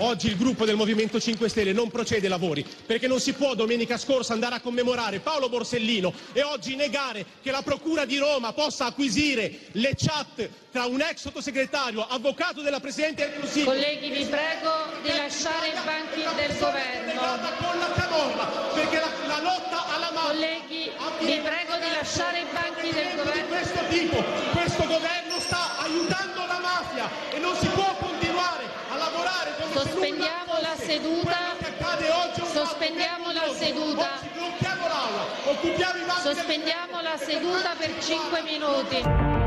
oggi il gruppo del Movimento 5 Stelle non procede ai lavori, perché non si può domenica scorsa andare a commemorare Paolo Borsellino e oggi negare che la Procura di Roma possa acquisire le chat tra un ex sottosegretario, avvocato della Presidente del Consiglio. Colleghi, vi prego di lasciare i banchi del governo. Con la camorra, perché la lotta alla mafia. Colleghi, vi prego di lasciare i banchi del governo. Questo governo sta aiutando la mafia e non si può continuare a lavorare come Sospendiamo la seduta. Sospendiamo la seduta. Blocchiamo l'aula, occupiamo i banchi. Sospendiamo la seduta per 5 minuti.